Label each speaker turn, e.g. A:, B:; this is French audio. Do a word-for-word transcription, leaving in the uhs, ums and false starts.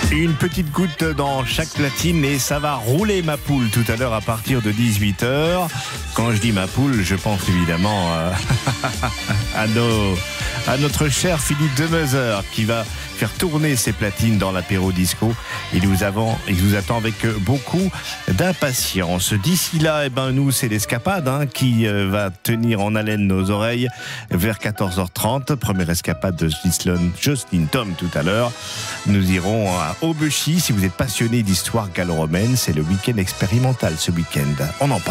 A: Une petite goutte dans chaque platine et ça va rouler ma poule tout à l'heure à partir de dix-huit heures. Quand je dis ma poule, je pense évidemment euh, à, nos, à notre cher Philippe Demezer qui va faire tourner ses platines dans l'apéro disco. Il nous, avons, il nous attend avec beaucoup d'impatience. D'ici là, eh ben, nous, c'est l'escapade hein, qui euh, va tenir en haleine nos oreilles vers quatorze heures trente. Première escapade de Jocelyn, Jocelyn Tom tout à l'heure. Nous irons à Aubechy. Si vous êtes passionné d'histoire gallo-romaine, c'est le week-end expérimental ce week-end. On en parle.